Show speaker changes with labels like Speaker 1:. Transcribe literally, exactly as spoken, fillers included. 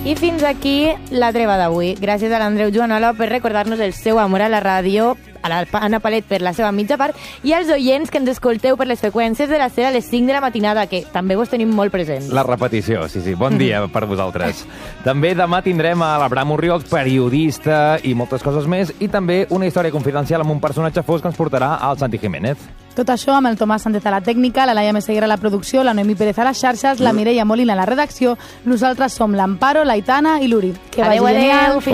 Speaker 1: I fins aquí la treva d'avui. Gràcies a l'Andreu Joanola per recordar-nos el seu amor a la ràdio, a l'Anna Palet per la seva mitja part i als oients que ens escolteu per les freqüències de la SER a les cinc de la matinada, que també vos tenim molt presents.
Speaker 2: La repetició, sí, sí. Bon dia per vosaltres. També demà tindrem a l'Abraham Urriol, periodista i moltes coses més, i també una història confidencial amb un personatge fosc que ens portarà al Santi Jiménez.
Speaker 3: Tot això amb el Tomàs Sánchez a la tècnica, la Laia Meseguer a la producció, la Noemí Pérez a les xarxes, la Mireia Molina a la redacció. Nosaltres som l'Amparo, l'Aitana i l'Uri. Que
Speaker 1: adéu,
Speaker 3: vagi
Speaker 1: adéu.
Speaker 3: genial.